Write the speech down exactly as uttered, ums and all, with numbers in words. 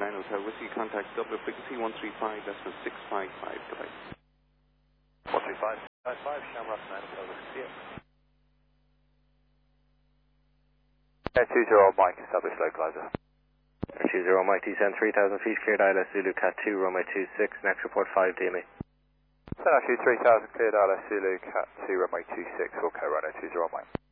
nine Hotel Whiskey, contact Dublin frequency one three five, that's for six five five, goodbye. one three five, five five, Shamrock nine Hotel Whiskey. Yeah, two zero Mike, establish localizer. two zero Mike, descend three thousand feet, cleared I L S Zulu Cat two, runway two six, next report five D M E. Send actually three thousand, cleared I L S Zulu Cat two, runway two six, okay, runway two zero Mike.